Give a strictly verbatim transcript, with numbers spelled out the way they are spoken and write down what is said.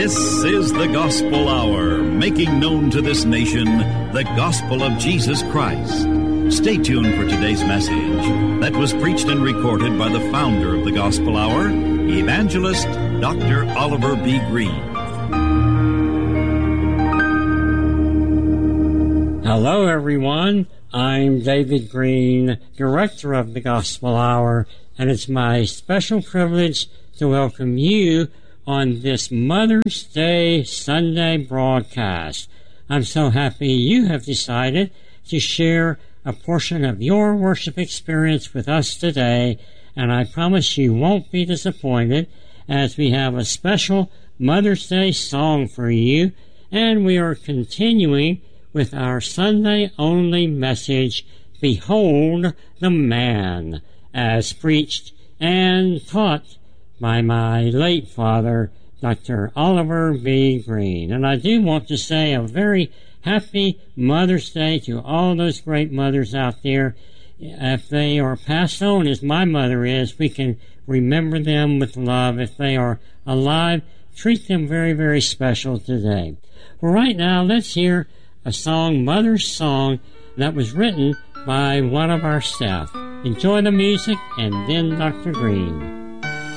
This is the Gospel Hour, making known to this nation the gospel of Jesus Christ. Stay tuned for today's message that was preached and recorded by the founder of the Gospel Hour, Evangelist Doctor Oliver B. Green. Hello, everyone. I'm David Green, Director of the Gospel Hour, and it's my special privilege to welcome you on this Mother's Day Sunday broadcast. I'm so happy you have decided to share a portion of your worship experience with us today, and I promise you won't be disappointed as we have a special Mother's Day song for you, and we are continuing with our Sunday-only message, Behold the Man, as preached and taught by my late father, Doctor Oliver B. Green. And I do want to say a very happy Mother's Day to all those great mothers out there. If they are passed on, as my mother is, we can remember them with love. If they are alive, treat them very, very special today. Well, right now, let's hear a song, Mother's Song, that was written by one of our staff. Enjoy the music, and then Doctor Green.